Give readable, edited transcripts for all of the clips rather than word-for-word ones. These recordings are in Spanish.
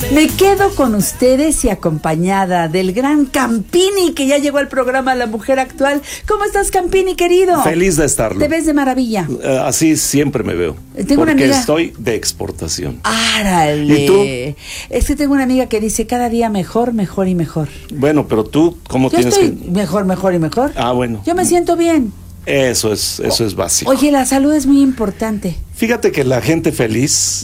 Me quedo con ustedes y acompañada del gran Campini, que ya llegó al programa La Mujer Actual. ¿Cómo estás, Campini, querido? Feliz de estarlo. Te ves de maravilla. Así siempre me veo. Tengo una amiga. Estoy de exportación. ¡Árale! ¿Y tú? Es que tengo una amiga que dice cada día mejor, mejor y mejor. Bueno, pero tú, ¿cómo Yo tienes estoy que...? mejor, mejor y mejor. Ah, bueno. Yo me siento bien. Eso es básico. Oye, la salud es muy importante. Fíjate que la gente feliz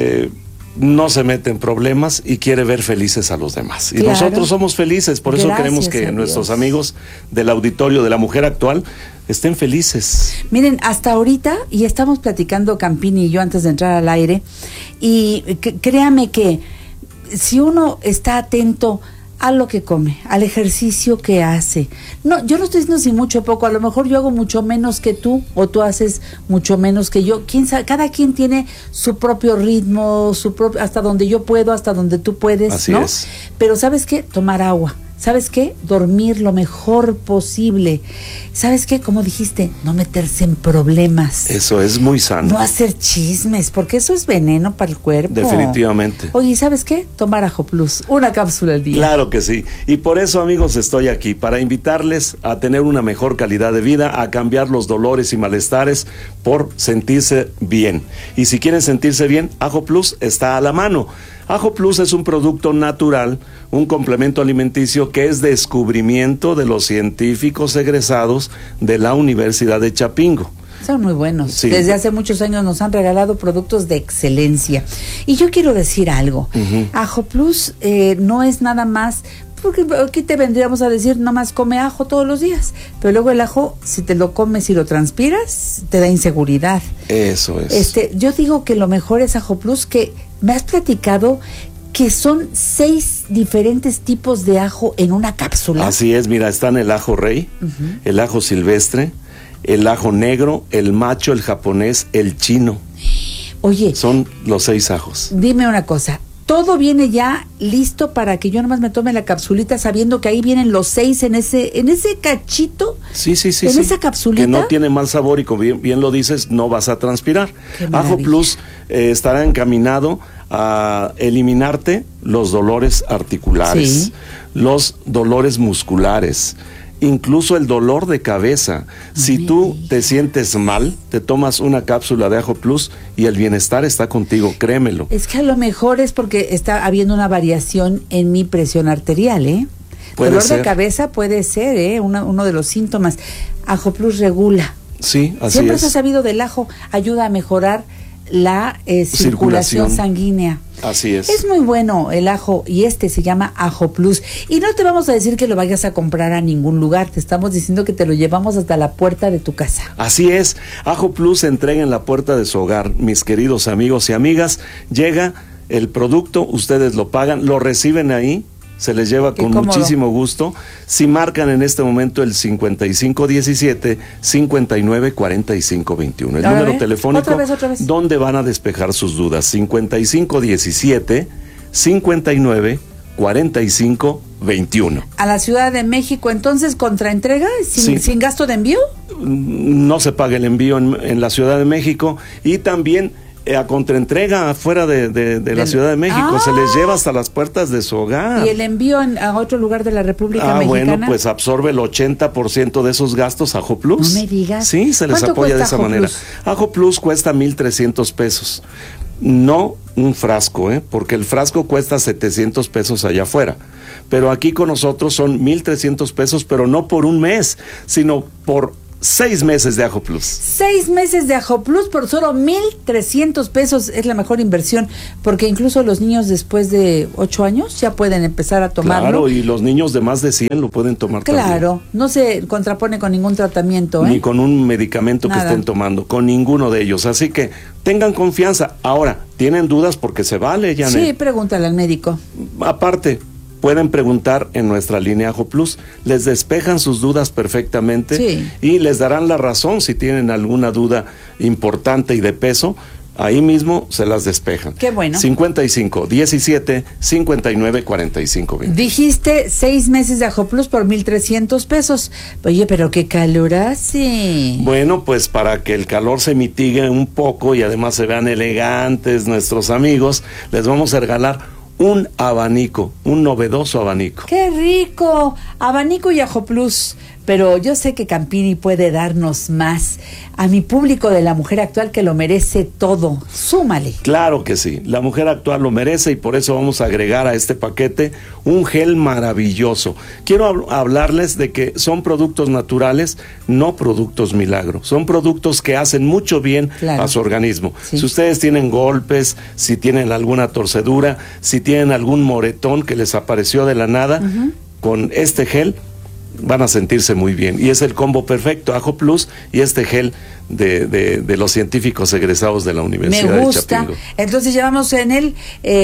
no se mete en problemas y quiere ver felices a los demás. Y claro. Nosotros somos felices, por eso queremos que nuestros amigos del auditorio de La Mujer Actual estén felices. Miren, hasta ahorita, y estamos platicando Campini y yo antes de entrar al aire, y créame que si uno está atento a lo que come, al ejercicio que hace. No, yo no estoy diciendo si mucho o poco, a lo mejor yo hago mucho menos que tú, o tú haces mucho menos que yo. ¿Quién sabe? Cada quien tiene su propio ritmo, hasta donde yo puedo, hasta donde tú puedes. Así ¿no? es. Pero ¿sabes qué? Tomar agua. ¿Sabes qué? Dormir lo mejor posible. ¿Sabes qué? Como dijiste, no meterse en problemas. Eso es muy sano. No hacer chismes, porque eso es veneno para el cuerpo. Definitivamente. Oye, ¿sabes qué? Tomar Ajo Plus, una cápsula al día. Claro que sí. Y por eso, amigos, estoy aquí, para invitarles a tener una mejor calidad de vida, a cambiar los dolores y malestares por sentirse bien. Y si quieren sentirse bien, Ajo Plus está a la mano. Ajo Plus es un producto natural, un complemento alimenticio que es descubrimiento de los científicos egresados de la Universidad de Chapingo. Son muy buenos. Sí. Desde hace muchos años nos han regalado productos de excelencia. Y yo quiero decir algo. Ajo Plus no es nada más, porque aquí te vendríamos a decir, nomás come ajo todos los días. Pero luego el ajo, si te lo comes y lo transpiras, te da inseguridad. Eso es. Yo digo que lo mejor es Ajo Plus, que me has platicado que son 6 diferentes tipos de ajo en una cápsula. Así es, mira, están el ajo rey, el ajo silvestre, el ajo negro, el macho, el japonés, el chino. Oye, son los 6 ajos. Dime una cosa, todo viene ya listo para que yo nomás me tome la capsulita sabiendo que ahí vienen los 6 en ese cachito. Sí. En esa capsulita. Que no tiene mal sabor y como bien lo dices, no vas a transpirar. Ajo Plus estará encaminado a eliminarte los dolores articulares, los dolores musculares, incluso el dolor de cabeza. Si tú te sientes mal, te tomas una cápsula de Ajo Plus y el bienestar está contigo, créemelo. Es que a lo mejor es porque está habiendo una variación en mi presión arterial, ¿eh? Dolor de cabeza puede ser, uno de los síntomas. Ajo Plus regula. Sí, así Siempre es. se ha sabido del ajo, ayuda a mejorar la circulación sanguínea. Así es. Es muy bueno el ajo y se llama Ajo Plus. Y no te vamos a decir que lo vayas a comprar a ningún lugar, te estamos diciendo que te lo llevamos hasta la puerta de tu casa. Así es, Ajo Plus se entrega en la puerta de su hogar, mis queridos amigos y amigas. Llega el producto, ustedes lo pagan, lo reciben ahí, se les lleva con muchísimo gusto. Si marcan en este momento el 5517-594521, el número telefónico otra vez. donde van a despejar sus dudas, 5517-594521. A la Ciudad de México, entonces, contraentrega, sin gasto de envío. No se paga el envío en la Ciudad de México, y también a contraentrega afuera de la Ciudad de México. Se les lleva hasta las puertas de su hogar. ¿Y el envío a otro lugar de la República Mexicana? Bueno, pues absorbe el 80% de esos gastos Ajo Plus. No me digas. Sí, se les apoya de esa manera. Ajo Plus cuesta 1,300 pesos. No un frasco, porque el frasco cuesta 700 pesos allá afuera. Pero aquí con nosotros son 1,300 pesos, pero no por un mes, sino por 6 meses de Ajo Plus. 6 meses de Ajo Plus por solo 1,300 pesos. Es la mejor inversión, porque incluso los niños después de 8 años ya pueden empezar a tomarlo. Claro, y los niños de más de 100 lo pueden tomar también. Claro, no se contrapone con ningún tratamiento, ni con un medicamento que estén tomando, con ninguno de ellos. Así que tengan confianza. Ahora, ¿tienen dudas? Porque se vale, Janet. Sí, pregúntale al médico. Aparte, pueden preguntar en nuestra línea Ajo Plus, les despejan sus dudas perfectamente y les darán la razón si tienen alguna duda importante y de peso. Ahí mismo se las despejan. Qué bueno. 5517-594520. Dijiste 6 meses de Ajo Plus por 1,300 pesos. Oye, pero qué calor hace. Bueno, pues para que el calor se mitigue un poco y además se vean elegantes nuestros amigos, les vamos a regalar un abanico, un novedoso abanico. ¡Qué rico! Abanico y Ajo Plus. Pero yo sé que Campini puede darnos más. A mi público de la mujer actual que lo merece todo. Súmale. Claro que sí, la mujer actual lo merece y por eso vamos a agregar a este paquete un gel maravilloso. Quiero hablarles de que son productos naturales, no productos milagro. Son productos que hacen mucho bien a su organismo. Sí. Si ustedes tienen golpes, si tienen alguna torcedura, si tienen algún moretón que les apareció de la nada, con este gel van a sentirse muy bien. Y es el combo perfecto, Ajo Plus y este gel de los científicos egresados de la Universidad Me gusta. de Chapingo. Entonces llevamos en él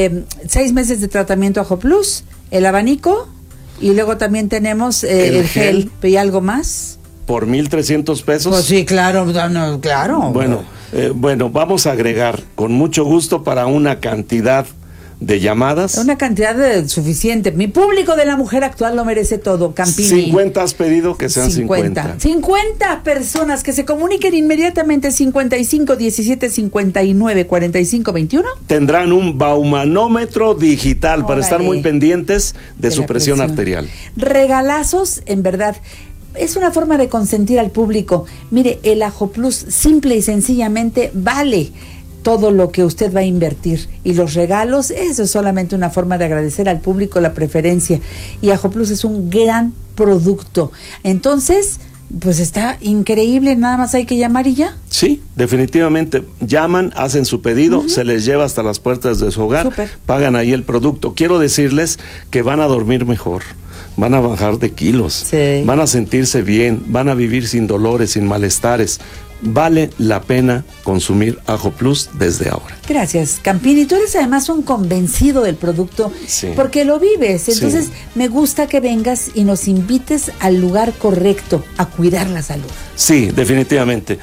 6 meses de tratamiento Ajo Plus, el abanico, y luego también tenemos el gel. ¿Y algo más? ¿Por 1,300 pesos? Pues sí, claro, no, claro. Bueno, vamos a agregar con mucho gusto para una cantidad de llamadas. Una cantidad suficiente. Mi público de la mujer actual lo merece todo, Campini. 50 has pedido, que sean 50. 50 personas que se comuniquen inmediatamente 55 17 59 45 21. Tendrán un baumanómetro digital para estar muy pendientes de su presión arterial. Regalazos, en verdad. Es una forma de consentir al público. Mire, el Ajo Plus simple y sencillamente vale todo lo que usted va a invertir, y los regalos, eso es solamente una forma de agradecer al público la preferencia, y Ajo Plus es un gran producto. Entonces, pues está increíble, nada más hay que llamar y ya. Sí, definitivamente, llaman, hacen su pedido, se les lleva hasta las puertas de su hogar, pagan ahí el producto. Quiero decirles que van a dormir mejor, van a bajar de kilos, van a sentirse bien, van a vivir sin dolores, sin malestares. Vale la pena consumir Ajo Plus desde ahora. Gracias, Campini. Tú eres además un convencido del producto, porque lo vives. Entonces, me gusta que vengas y nos invites al lugar correcto, a cuidar la salud. Sí, definitivamente.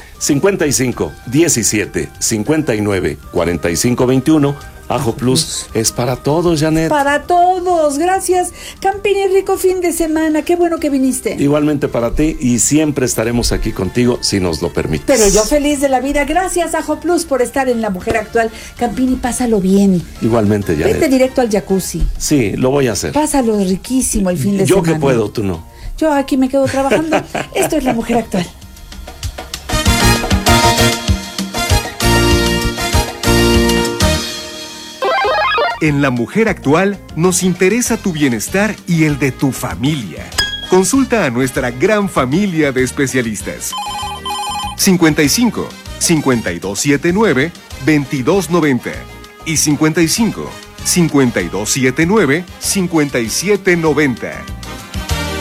55 17 59 45 21. Ajo Plus es para todos, Janet. Para todos, gracias. Campini, rico fin de semana, qué bueno que viniste. Igualmente para ti, y siempre estaremos aquí contigo si nos lo permites. Pero yo feliz de la vida, gracias Ajo Plus por estar en La Mujer Actual. Campini, pásalo bien. Igualmente, Janet. Vete directo al jacuzzi. Sí, lo voy a hacer. Pásalo riquísimo el fin de semana. Yo que puedo, tú no. Yo aquí me quedo trabajando. Esto es La Mujer Actual. En La Mujer Actual nos interesa tu bienestar y el de tu familia. Consulta a nuestra gran familia de especialistas. 55 5279 2290 y 55 5279 5790.